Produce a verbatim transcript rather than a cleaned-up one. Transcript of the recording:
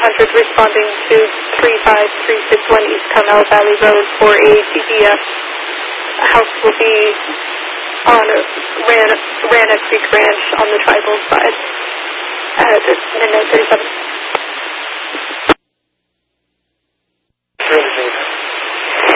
hundred responding to three five three six one East Carmel Valley Road for a T D F. A house will be on Rana, Rana Creek Ranch on the tribal side at midnight thirty-seven.